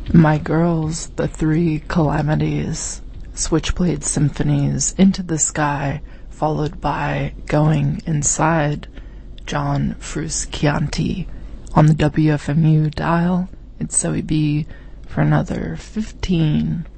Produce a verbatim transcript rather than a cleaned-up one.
My Girls, The Three Calamities, Switchblade Symphonies, Into the Sky, followed by Going Inside, John Frusciante. On the W F M U dial, it's Zoe B for another fifteen